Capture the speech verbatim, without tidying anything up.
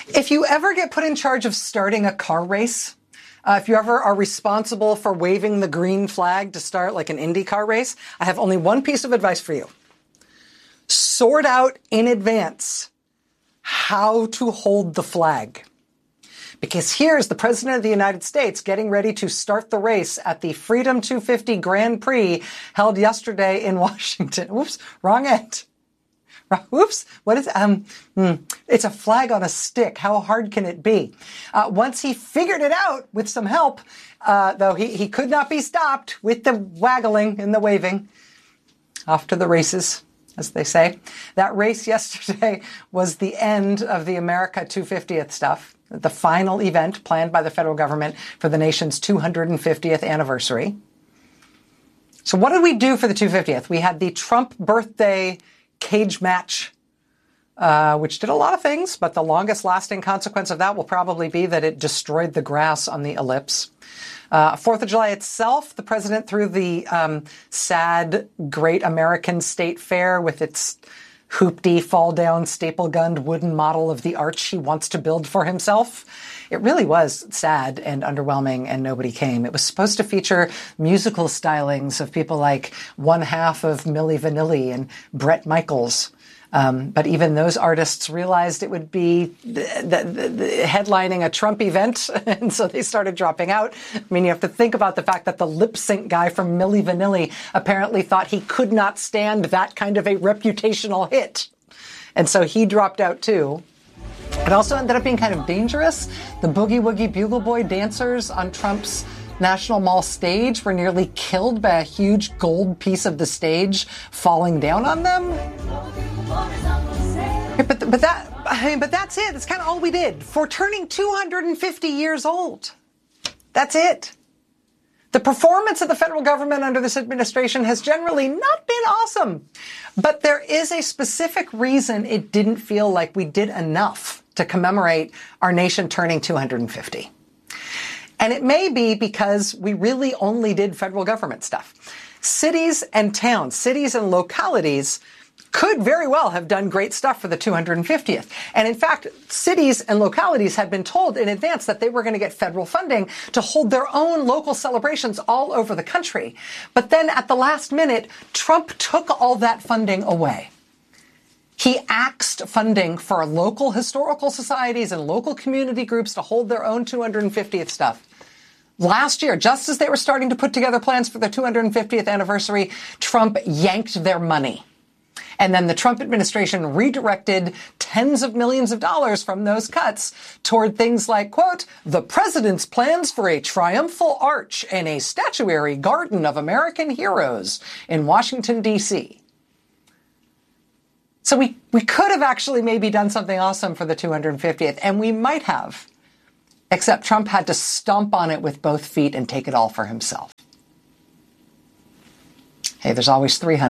If you ever get put in charge of starting a car race, uh, if you ever are responsible for waving the green flag to start like an IndyCar race, I have only one piece of advice for you. Sort out in advance how to hold the flag. Because here's the President of the United States getting ready to start the race at the Freedom two fifty Grand Prix held yesterday in Washington. Oops, wrong end. Whoops, what is, um, hmm, it's a flag on a stick. How hard can it be? Uh, once he figured it out with some help, uh, though he, he could not be stopped with the waggling and the waving. Off to the races, as they say. That race yesterday was the end of the America two fiftieth stuff, the final event planned by the federal government for the nation's two hundred fiftieth anniversary. So what did we do for the two fiftieth? We had the Trump birthday cage match, uh, which did a lot of things, but the longest lasting consequence of that will probably be that it destroyed the grass on the ellipse. Uh, Fourth of July itself, the president threw the um, sad Great American State Fair with its hoopty, fall-down, staple-gunned wooden model of the arch he wants to build for himself. It really was sad and underwhelming, and nobody came. It was supposed to feature musical stylings of people like one half of Milli Vanilli and Bret Michaels. Um, but even those artists realized it would be the, the, the headlining a Trump event, and so they started dropping out. I mean, you have to think about the fact that the lip sync guy from Milli Vanilli apparently thought he could not stand that kind of a reputational hit. And so he dropped out too. It also ended up being kind of dangerous. The Boogie Woogie Bugle Boy dancers on Trump's National Mall stage were nearly killed by a huge gold piece of the stage falling down on them. But, but that, I mean, but that's it. That's kind of all we did for turning two hundred fifty years old. That's it. The performance of the federal government under this administration has generally not been awesome. But there is a specific reason it didn't feel like we did enough to commemorate our nation turning two hundred fifty. And it may be because we really only did federal government stuff. Cities and towns, cities and localities could very well have done great stuff for the two hundred fiftieth. And in fact, cities and localities had been told in advance that they were going to get federal funding to hold their own local celebrations all over the country. But then at the last minute, Trump took all that funding away. He axed funding for local historical societies and local community groups to hold their own two hundred fiftieth stuff. Last year, just as they were starting to put together plans for their two hundred fiftieth anniversary, Trump yanked their money. And then the Trump administration redirected tens of millions of dollars from those cuts toward things like, quote, the president's plans for a triumphal arch and a statuary garden of American heroes in Washington, D C So we, we could have actually maybe done something awesome for the two hundred fiftieth, and we might have, except Trump had to stomp on it with both feet and take it all for himself. Hey, there's always three hundred.